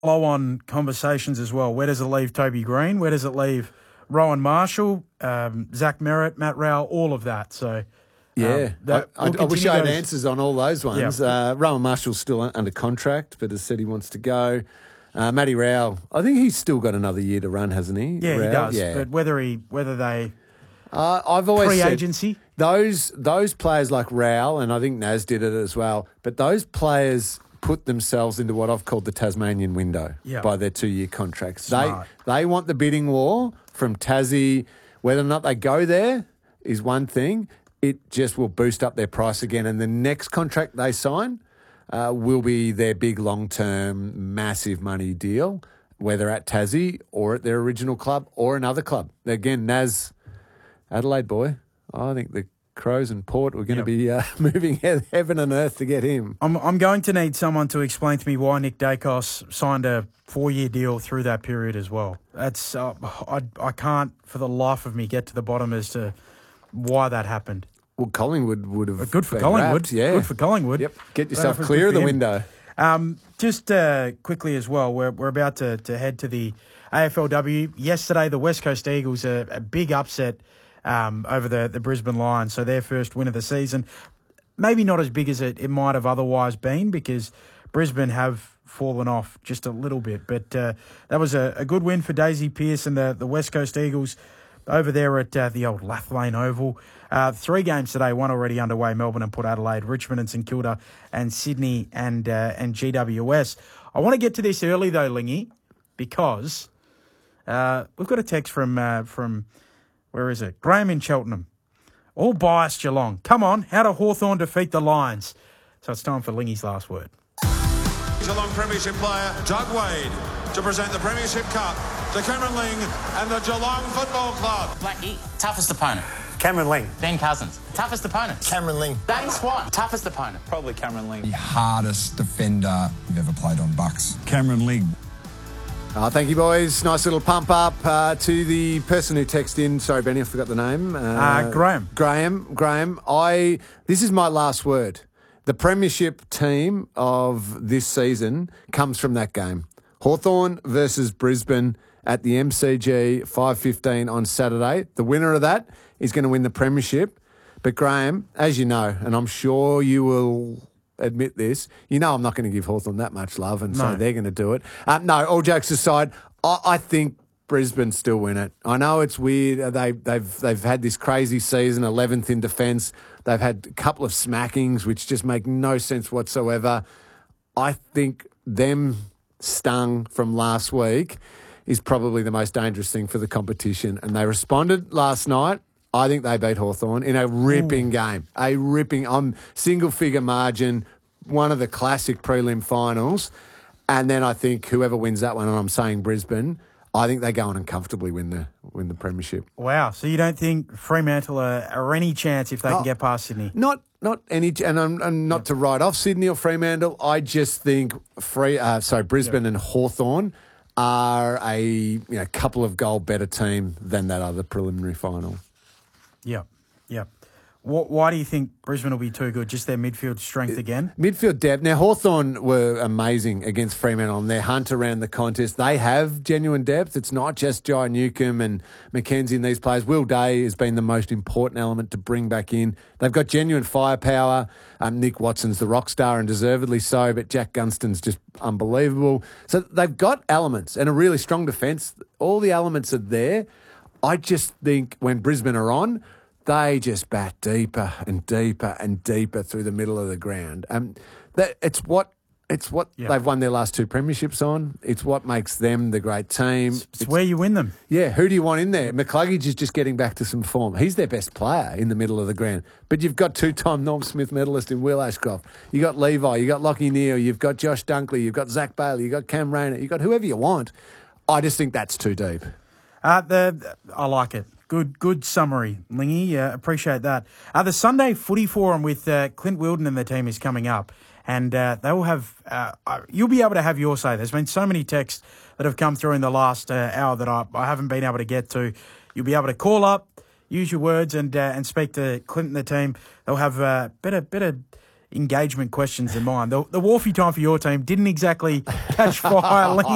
follow-on conversations as well. Where does it leave Toby Green? Where does it leave Rowan Marshall, Zach Merritt, Matt Rowell, all of that? So, I wish I had answers on all those ones. Yeah. Rowan Marshall's still under contract, but has said he wants to go. Matty Rowell, I think he's still got another year to run, hasn't he? Yeah, Rowell? He does. Yeah. But whether they I've always pre-agency, said those players like Rowell, and I think Naz did it as well. But those players put themselves into what I've called the Tasmanian window by their 2-year contracts. Smart. They want the bidding war from Tassie. Whether or not they go there is one thing. It just will boost up their price again. And the next contract they sign will be their big long-term, massive money deal, whether at Tassie or at their original club or another club. Again, Naz, Adelaide boy, I think the Crows and Port were going to be moving heaven and earth to get him. I'm going to need someone to explain to me why Nick Dacos signed a 4-year deal through that period as well. That's I can't for the life of me get to the bottom as to why that happened. Well, Collingwood would have good for Collingwood. Wrapped, yeah. Good for Collingwood. Yep. Get yourself clear of the window. Just quickly as well, we're about to head to the AFLW. Yesterday, the West Coast Eagles, a big upset over the Brisbane Lions, so their first win of the season. Maybe not as big as it might have otherwise been because Brisbane have fallen off just a little bit. But that was a good win for Daisy Pearce and the West Coast Eagles over there at the old Lathlane Oval. 3 games today, one already underway, Melbourne and Port Adelaide, Richmond and St Kilda, and Sydney and GWS. I want to get to this early though, Lingy, because we've got a text from where is it? Graham in Cheltenham. All biased Geelong. Come on, how do Hawthorn defeat the Lions? So it's time for Lingy's last word. Geelong Premiership player Doug Wade to present the Premiership Cup to Cameron Ling and the Geelong Football Club. Blackie, toughest opponent. Cameron Ling. Ben Cousins, toughest opponent. Cameron Ling. Dane Swan, toughest opponent. Probably Cameron Ling. The hardest defender you've ever played on Bucks. Cameron Ling. Thank you, boys. Nice little pump up to the person who texted in. Sorry, Benny, I forgot the name. Graham. Graham. This is my last word. The premiership team of this season comes from that game. Hawthorn versus Brisbane at the MCG, 5:15 on Saturday. The winner of that is going to win the premiership. But Graham, as you know, and I'm sure you will admit this, you know I'm not going to give Hawthorn that much love, and so they're going to do it. No, all jokes aside, I think Brisbane still win it. I know it's weird. They've had this crazy season, 11th in defence. They've had a couple of smackings which just make no sense whatsoever. I think them stung from last week is probably the most dangerous thing for the competition, and they responded last night. I think they beat Hawthorn in a ripping game. Single-figure margin, one of the classic prelim finals. And then I think whoever wins that one, and I'm saying Brisbane, I think they go on and comfortably win the premiership. Wow. So you don't think Fremantle are any chance if they can get past Sydney? Not any, and I'm not to write off Sydney or Fremantle. I just think Brisbane and Hawthorn are a couple of goal better team than that other preliminary final. Yep. Why do you think Brisbane will be too good? Just their midfield strength again? Midfield depth. Now, Hawthorn were amazing against Fremantle on their hunt around the contest. They have genuine depth. It's not just Jai Newcomb and McKenzie and these players. Will Day has been the most important element to bring back in. They've got genuine firepower. Nick Watson's the rock star and deservedly so, but Jack Gunston's just unbelievable. So they've got elements and a really strong defence. All the elements are there. I just think when Brisbane are on, they just bat deeper and deeper and deeper through the middle of the ground. It's what they've won their last 2 premierships on. It's what makes them the great team. It's where you win them. Yeah, who do you want in there? McCluggage is just getting back to some form. He's their best player in the middle of the ground. But you've got 2-time Norm Smith medalist in Will Ashcroft. You've got Levi, you've got Lachie Neale, you've got Josh Dunkley, you've got Zach Bailey, you've got Cam Rayner, you've got whoever you want. I just think that's too deep. I like it. Good summary, Lingy. Appreciate that. The Sunday Footy Forum with Clint Wilden and the team is coming up, and they will have. You'll be able to have your say. There's been so many texts that have come through in the last hour that I haven't been able to get to. You'll be able to call up, use your words, and speak to Clint and the team. They'll have better engagement questions than mine. The Wharfie time for your team didn't exactly catch fire, Lingy.